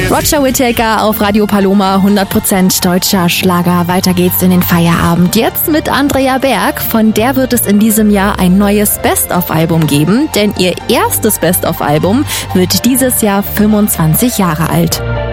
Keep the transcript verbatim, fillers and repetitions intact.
Roger Whittaker auf Radio Paloma, hundert Prozent deutscher Schlager. Weiter geht's in den Feierabend. Jetzt mit Andrea Berg. Von der wird es in diesem Jahr ein neues Best-of-Album geben, denn ihr erstes Best-of-Album wird dieses Jahr fünfundzwanzig Jahre alt.